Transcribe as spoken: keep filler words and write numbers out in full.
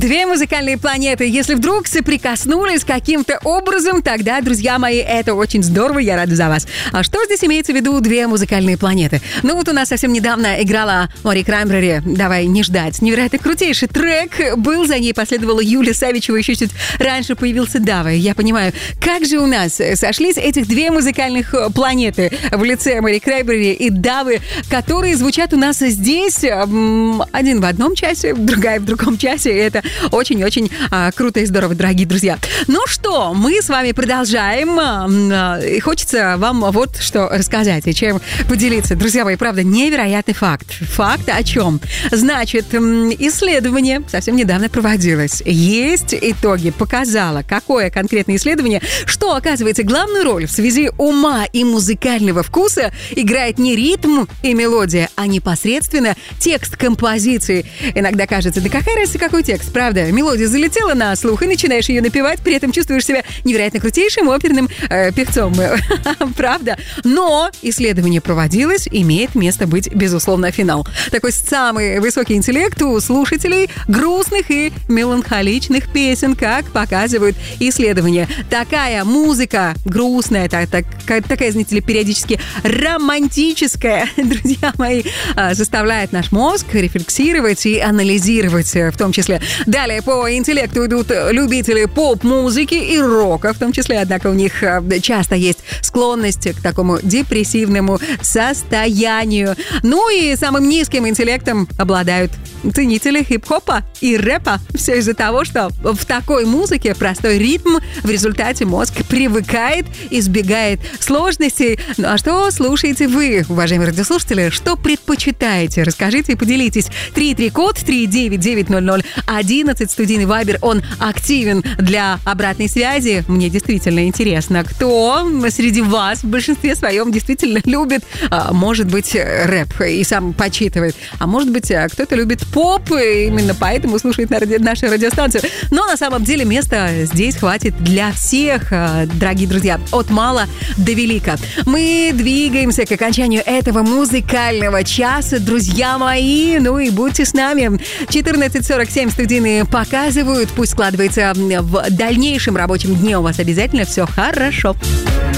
Две музыкальные планеты, если вдруг соприкоснулись каким-то образом, тогда, друзья мои, это очень здорово, я рада за вас. А что здесь имеется в виду две музыкальные планеты? Ну вот у нас совсем недавно играла Мари Краймбрери «Давай не ждать». Невероятно крутейший трек был, за ней последовала Юлия Савичева, еще чуть раньше появился Дава. Я понимаю, как же у нас сошлись этих две музыкальных планеты в лице Мари Краймбрери и Давы, которые звучат у нас здесь, один в одном часе, другая в другом часе. Это очень-очень а, круто и здорово, дорогие друзья. Ну что, мы с вами продолжаем. А, и хочется вам вот что рассказать и чем поделиться. Друзья мои, правда, невероятный факт. Факт о чем? Значит, исследование совсем недавно проводилось. Есть итоги. Показало, какое конкретное исследование, что, оказывается, главную роль в связи ума и музыкального вкуса играет не ритм и мелодия, а непосредственно текст композиции. Иногда кажется, да какая разница, какой текст, правда? Мелодия залетела на слух, и начинаешь ее напевать, при этом чувствуешь себя невероятно крутейшим оперным э, певцом. Правда? Но исследование проводилось, имеет место быть, безусловно, финал. Такой самый высокий интеллект у слушателей грустных и меланхоличных песен, как показывают исследования. Такая музыка грустная, так, так, такая, знаете ли, периодически романтическая, друзья мои, заставляет наш мозг рефлексировать и анализировать в том числе. Далее по интеллекту идут любители поп-музыки и рока в том числе, однако у них часто есть склонность к такому депрессивному состоянию. Ну и самым низким интеллектом обладают ценители хип-хопа и рэпа. Все из-за того, что в такой музыке простой ритм, в результате мозг привыкает, избегает сложностей. Ну а что слушаете вы, уважаемые радиослушатели? Что предпочитаете? Расскажите и поделитесь. три три код три девять девять ноль ноль одиннадцать, студийный вайбер, он активен для обратной связи. Мне действительно интересно, кто среди вас в большинстве своем действительно любит, может быть, рэп и сам почитывает, а может быть, кто-то любит поп, и именно поэтому слушает нашу радиостанцию. Но на самом деле места здесь хватит для всех, дорогие друзья, от мала до велика. Мы двигаемся к окончанию этого музыкального часа, друзья мои, ну и будьте с нами. четырнадцать сорок семь студийные показывают, пусть складывается в дальнейшем рабочем дне у вас обязательно все хорошо.